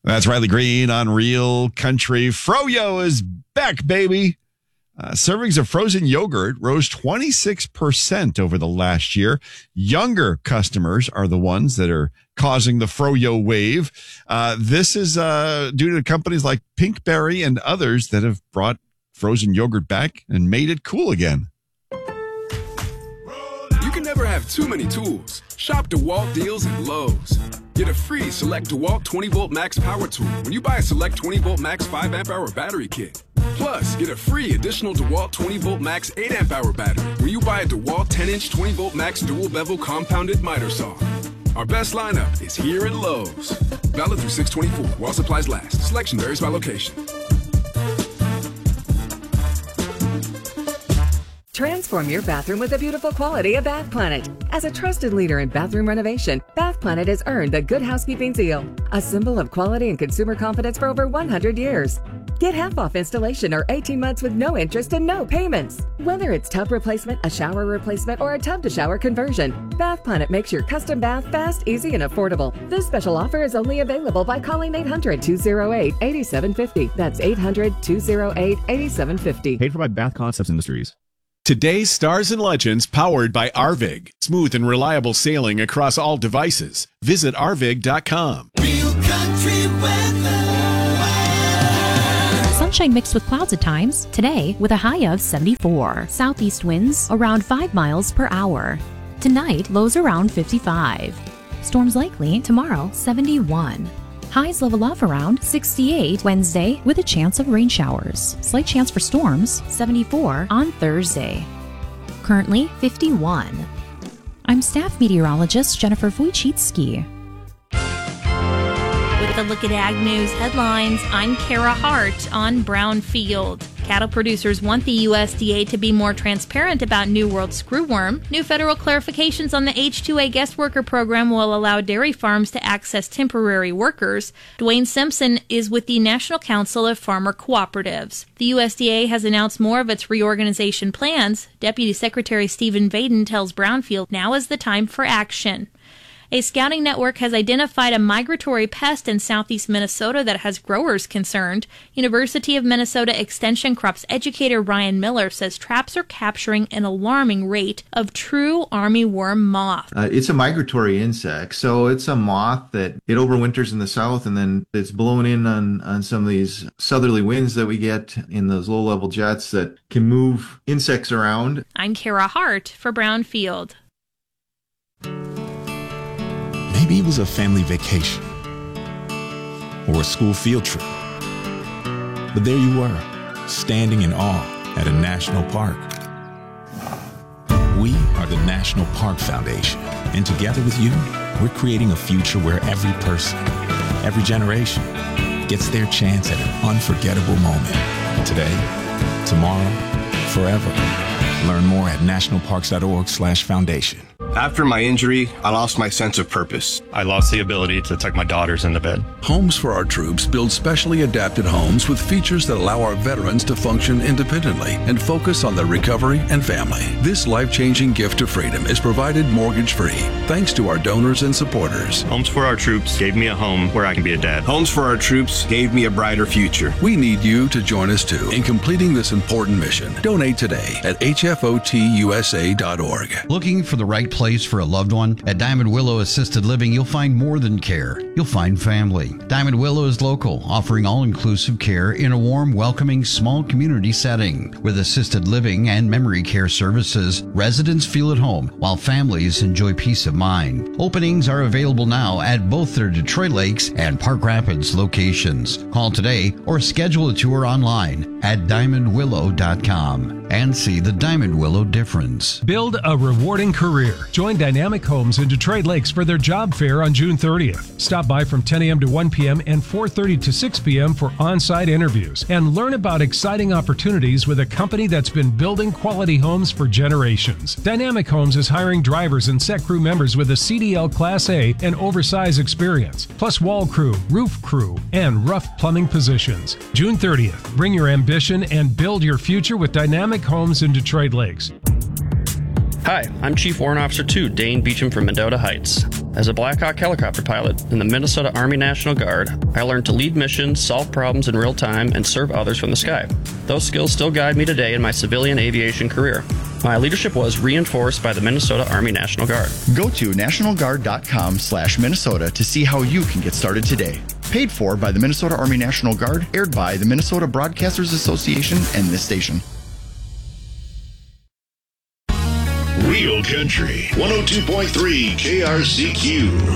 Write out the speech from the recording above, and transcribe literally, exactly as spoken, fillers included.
That's Riley Green on Real Country. Froyo is back, baby. Uh, servings of frozen yogurt rose twenty-six percent over the last year. Younger customers are the ones that are causing the Froyo wave. Uh, this is uh, due to companies like Pinkberry and others that have brought frozen yogurt back and made it cool again. You can never have too many tools. Shop DeWalt deals at Lowe's. Get a free Select DeWalt twenty volt Max power tool when you buy a Select twenty volt Max five amp hour battery kit. Plus, get a free additional DeWalt twenty volt Max eight amp hour battery when you buy a DeWalt ten inch twenty volt Max dual bevel compounded miter saw. Our best lineup is here at Lowe's. Valid through six twenty-four while supplies last. Selection varies by location. Transform your bathroom with the beautiful quality of Bath Planet. As a trusted leader in bathroom renovation, Bath Planet has earned the Good Housekeeping seal, a symbol of quality and consumer confidence for over one hundred years. Get half off installation or eighteen months with no interest and no payments. Whether it's tub replacement, a shower replacement, or a tub-to-shower conversion, Bath Planet makes your custom bath fast, easy, and affordable. This special offer is only available by calling eight hundred, two oh eight, eight seven five oh. That's eight hundred, two oh eight, eight seven five oh. Paid for by Bath Concepts Industries. Today's Stars and Legends powered by Arvig. Smooth and reliable sailing across all devices. Visit arvig dot com. Real country weather. Sunshine mixed with clouds at times. Today with a high of seventy-four. Southeast winds around five miles per hour. Tonight, lows around fifty-five. Storms likely tomorrow, seventy-one. Highs level off around sixty-eight Wednesday with a chance of rain showers. Slight chance for storms, seventy-four on Thursday. Currently fifty-one. I'm staff meteorologist Jennifer Wojcicki. With a look at Ag News headlines, I'm Kara Hart on Brownfield. Cattle producers want the U S D A to be more transparent about New World screwworm. New federal clarifications on the H two A guest worker program will allow dairy farms to access temporary workers. Dwayne Simpson is with the National Council of Farmer Cooperatives. The U S D A has announced more of its reorganization plans. Deputy Secretary Stephen Vaden tells Brownfield now is the time for action. A scouting network has identified a migratory pest in southeast Minnesota that has growers concerned. University of Minnesota Extension Crops educator Ryan Miller says traps are capturing an alarming rate of true armyworm moth. Uh, it's a migratory insect, so it's a moth that it overwinters in the south, and then it's blown in on, on some of these southerly winds that we get in those low-level jets that can move insects around. I'm Kara Hart for Brownfield. Maybe it was a family vacation or a school field trip. But there you were, standing in awe at a national park. We are the National Park Foundation, and together with you, we're creating a future where every person, every generation, gets their chance at an unforgettable moment. Today, tomorrow, forever. Learn more at nationalparks.org slash foundation. After my injury, I lost my sense of purpose. I lost the ability to tuck my daughters into bed. Homes for Our Troops build specially adapted homes with features that allow our veterans to function independently and focus on their recovery and family. This life-changing gift to freedom is provided mortgage-free, thanks to our donors and supporters. Homes for Our Troops gave me a home where I can be a dad. Homes for Our Troops gave me a brighter future. We need you to join us too in completing this important mission. Donate today at H F O T U S A dot org. Looking for the right place for a loved one? At Diamond Willow Assisted Living, you'll find more than care. You'll find family. Diamond Willow is local, offering all-inclusive care in a warm, welcoming, small community setting. With assisted living and memory care services, residents feel at home, while families enjoy peace of mind. Openings are available now at both their Detroit Lakes and Park Rapids locations. Call today or schedule a tour online at diamond willow dot com and see the Diamond Willow difference. Build a rewarding career. Join Dynamic Homes in Detroit Lakes for their job fair on June thirtieth. Stop by from ten a.m. to one p.m. and four thirty to six p.m. for on-site interviews and learn about exciting opportunities with a company that's been building quality homes for generations. Dynamic Homes is hiring drivers and set crew members with a C D L Class A and oversized experience, plus wall crew, roof crew, and rough plumbing positions. June thirtieth. Bring your ambition and build your future with Dynamic Homes in Detroit Lakes. Hi, I'm Chief Warrant Officer two, Dane Beecham from Mendota Heights. As a Black Hawk helicopter pilot in the Minnesota Army National Guard, I learned to lead missions, solve problems in real time, and serve others from the sky. Those skills still guide me today in my civilian aviation career. My leadership was reinforced by the Minnesota Army National Guard. Go to national guard dot com slash Minnesota to see how you can get started today. Paid for by the Minnesota Army National Guard, aired by the Minnesota Broadcasters Association and this station. Real Country, one oh two point three K R C Q.